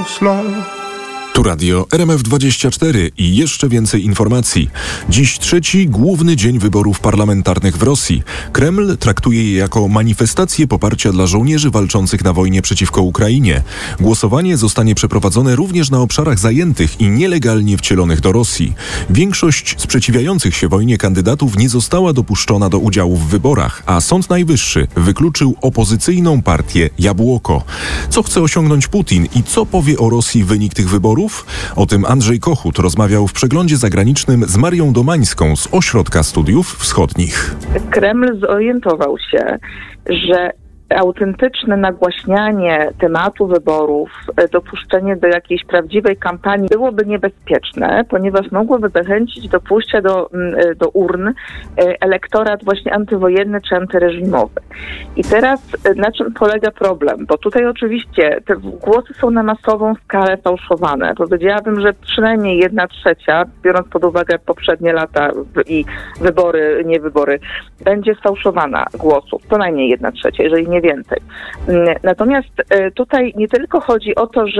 Tu radio RMF24 i jeszcze więcej informacji. Dziś trzeci, główny dzień wyborów parlamentarnych w Rosji. Kreml traktuje je jako manifestację poparcia dla żołnierzy walczących na wojnie przeciwko Ukrainie. Głosowanie zostanie przeprowadzone również na obszarach zajętych i nielegalnie wcielonych do Rosji. Większość sprzeciwiających się wojnie kandydatów nie została dopuszczona do udziału w wyborach, a Sąd Najwyższy wykluczył opozycyjną partię Jabłoko. Co chce osiągnąć Putin i co powie o Rosji wynik tych wyborów? O tym Andrzej Kochut rozmawiał w przeglądzie zagranicznym z Marią Domańską z Ośrodka Studiów Wschodnich. Kreml zorientował się, że autentyczne nagłaśnianie tematu wyborów, dopuszczenie do jakiejś prawdziwej kampanii byłoby niebezpieczne, ponieważ mogłoby zachęcić do pójścia do urn elektorat właśnie antywojenny czy antyreżimowy. I teraz na czym polega problem? Bo tutaj oczywiście te głosy są na masową skalę fałszowane. Powiedziałabym, że przynajmniej 1/3, biorąc pod uwagę poprzednie lata i nie wybory, będzie sfałszowana głosów. Co najmniej 1/3, jeżeli nie więcej. Natomiast tutaj nie tylko chodzi o to,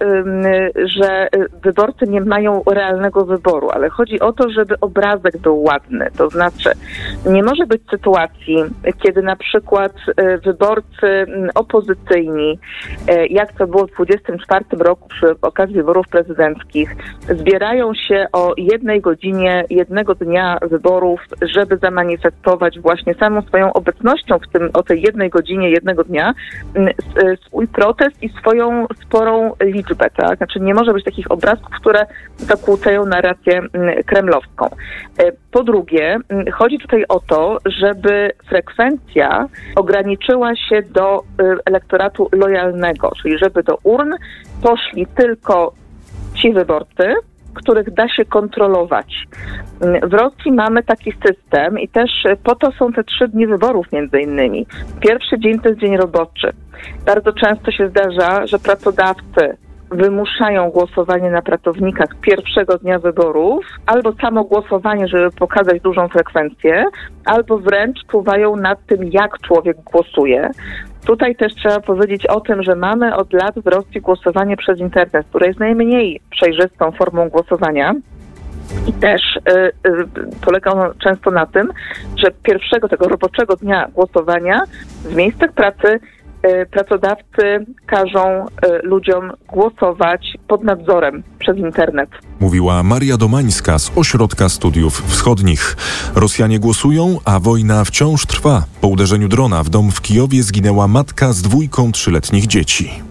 że wyborcy nie mają realnego wyboru, ale chodzi o to, żeby obrazek był ładny. To znaczy, nie może być sytuacji, kiedy na przykład wyborcy opozycyjni, jak to było w 24 roku przy okazji wyborów prezydenckich, zbierają się o 1 godzinie, 1 dnia wyborów, żeby zamanifestować właśnie samą swoją obecnością o tej 1 godzinie, 1 dnia swój protest i swoją sporą liczbę, tak? Znaczy nie może być takich obrazków, które zakłócają narrację kremlowską. Po drugie, chodzi tutaj o to, żeby frekwencja ograniczyła się do elektoratu lojalnego, czyli żeby do urn poszli tylko ci wyborcy, których da się kontrolować. W Rosji mamy taki system i też po to są te 3 dni wyborów między innymi. Pierwszy dzień to jest dzień roboczy. Bardzo często się zdarza, że pracodawcy wymuszają głosowanie na pracownikach pierwszego dnia wyborów, albo samo głosowanie, żeby pokazać dużą frekwencję, albo wręcz czuwają nad tym, jak człowiek głosuje. Tutaj też trzeba powiedzieć o tym, że mamy od lat w Rosji głosowanie przez internet, które jest najmniej przejrzystą formą głosowania. I też polega ono często na tym, że pierwszego tego roboczego dnia głosowania w miejscach pracy pracodawcy każą ludziom głosować pod nadzorem przez internet. Mówiła Maria Domańska z Ośrodka Studiów Wschodnich. Rosjanie głosują, a wojna wciąż trwa. Po uderzeniu drona w dom w Kijowie zginęła matka z 2 3-letnich dzieci.